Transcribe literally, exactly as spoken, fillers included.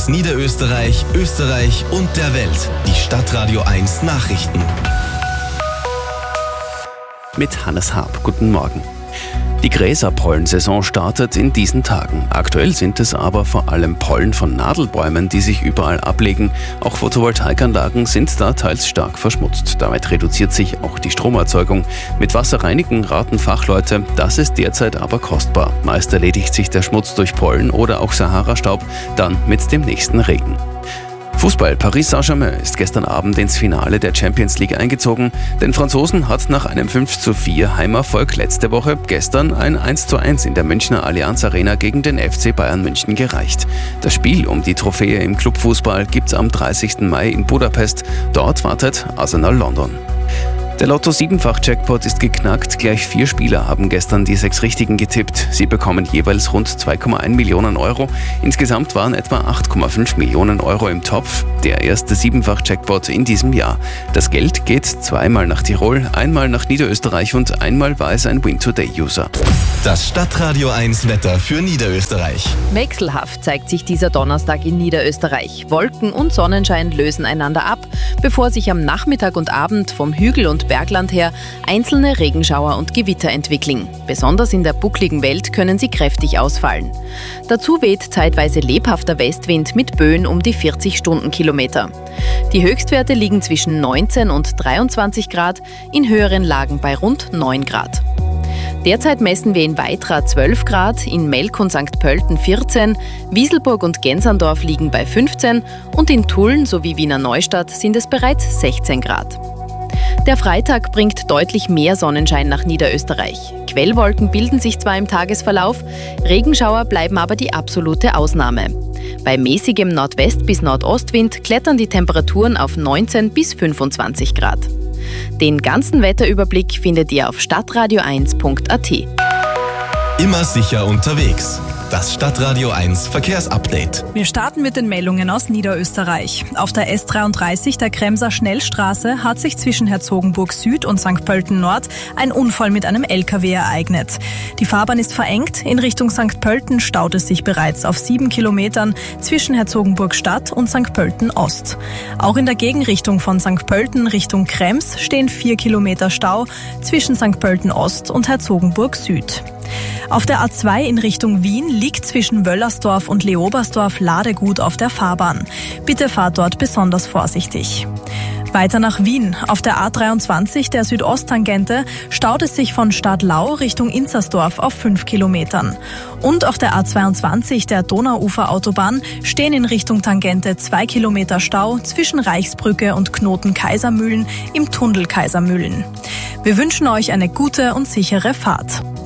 aus Niederösterreich, Österreich und der Welt. Die Stadtradio eins Nachrichten. Mit Hannes Haab. Guten Morgen. Die Gräserpollensaison startet in diesen Tagen. Aktuell sind es aber vor allem Pollen von Nadelbäumen, die sich überall ablegen. Auch Photovoltaikanlagen sind da teils stark verschmutzt. Damit reduziert sich auch die Stromerzeugung. Mit Wasser reinigen raten Fachleute, das ist derzeit aber kostbar. Meist erledigt sich der Schmutz durch Pollen oder auch Sahara-Staub dann mit dem nächsten Regen. Fußball. Paris Saint-Germain ist gestern Abend ins Finale der Champions League eingezogen. Den Franzosen hat nach einem fünf zu vier Heimerfolg letzte Woche gestern ein eins zu eins in der Münchner Allianz Arena gegen den F C Bayern München gereicht. Das Spiel um die Trophäe im Clubfußball gibt's am dreißigsten Mai in Budapest. Dort wartet Arsenal London. Der Lotto-Siebenfach-Jackpot ist geknackt. Gleich vier Spieler haben gestern die sechs Richtigen getippt. Sie bekommen jeweils rund zwei Komma eins Millionen Euro. Insgesamt waren etwa acht Komma fünf Millionen Euro im Topf. Der erste Siebenfach-Jackpot in diesem Jahr. Das Geld geht zweimal nach Tirol, einmal nach Niederösterreich und einmal war es ein Win-Today-User. Das Stadtradio eins Wetter für Niederösterreich. Wechselhaft zeigt sich dieser Donnerstag in Niederösterreich. Wolken und Sonnenschein lösen einander ab, bevor sich am Nachmittag und Abend vom Hügel- und Bergland her einzelne Regenschauer und Gewitter entwickeln. Besonders in der buckligen Welt können sie kräftig ausfallen. Dazu weht zeitweise lebhafter Westwind mit Böen um die vierzig Stundenkilometer. Die Höchstwerte liegen zwischen neunzehn und dreiundzwanzig Grad, in höheren Lagen bei rund neun Grad. Derzeit messen wir in Weitra zwölf Grad, in Melk und Sankt Pölten vierzehn, Wieselburg und Genserndorf liegen bei fünfzehn und in Tulln sowie Wiener Neustadt sind es bereits sechzehn Grad. Der Freitag bringt deutlich mehr Sonnenschein nach Niederösterreich. Quellwolken bilden sich zwar im Tagesverlauf, Regenschauer bleiben aber die absolute Ausnahme. Bei mäßigem Nordwest- bis Nordostwind klettern die Temperaturen auf neunzehn bis fünfundzwanzig Grad. Den ganzen Wetterüberblick findet ihr auf stadtradio eins punkt a t. Immer sicher unterwegs. Das Stadtradio eins Verkehrsupdate. Wir starten mit den Meldungen aus Niederösterreich. Auf der S dreiunddreißig der Kremser Schnellstraße hat sich zwischen Herzogenburg Süd und Sankt Pölten Nord ein Unfall mit einem L K W ereignet. Die Fahrbahn ist verengt. In Richtung Sankt Pölten staut es sich bereits auf sieben Kilometern zwischen Herzogenburg Stadt und Sankt Pölten Ost. Auch in der Gegenrichtung von Sankt Pölten Richtung Krems stehen vier Kilometer Stau zwischen Sankt Pölten Ost und Herzogenburg Süd. Auf der A zwei in Richtung Wien liegt zwischen Wöllersdorf und Leobersdorf Ladegut auf der Fahrbahn. Bitte fahrt dort besonders vorsichtig. Weiter nach Wien. Auf der A dreiundzwanzig der Südosttangente staut es sich von Stadlau Richtung Inzersdorf auf fünf Kilometern. Und auf der A zweiundzwanzig der Donauuferautobahn stehen in Richtung Tangente zwei Kilometer Stau zwischen Reichsbrücke und Knoten Kaisermühlen im Tunnel Kaisermühlen. Wir wünschen euch eine gute und sichere Fahrt.